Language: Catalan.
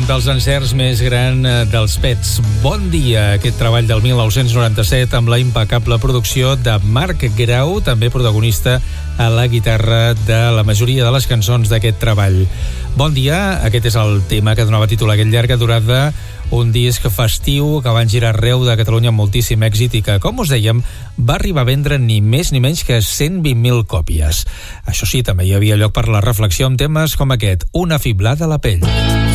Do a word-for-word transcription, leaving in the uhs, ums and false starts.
dels encerts més gran dels Pets. Bon dia, aquest treball del mil nou-cents noranta-set amb la impecable producció de Marc Grau, també protagonista a la guitarra de la majoria de les cançons d'aquest treball. Bon dia, aquest és el tema que donava títol a aquest llarga durada, un disc festiu que van girar arreu de Catalunya amb moltíssim èxit i que, com us dèiem, va arribar a vendre ni més ni menys que cent vint mil còpies. Això sí, també hi havia lloc per la reflexió amb temes com aquest, Una fiblada a la pell.